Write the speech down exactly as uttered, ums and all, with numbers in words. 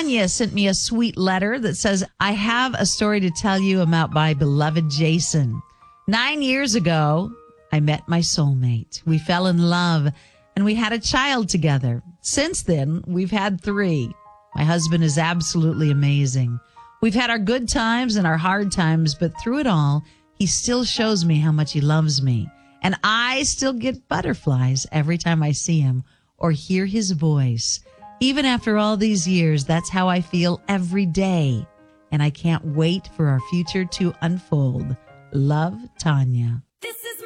Tanya sent me a sweet letter that says, I have a story to tell you about my beloved Jason. Nine years ago, I met my soulmate. We fell in love and we had a child together. Since then, we've had three. My husband is absolutely amazing. We've had our good times and our hard times, but through it all, he still shows me how much he loves me. And I still get butterflies every time I see him or hear his voice. Even after all these years, that's how I feel every day. And I can't wait for our future to unfold. Love, Tanya.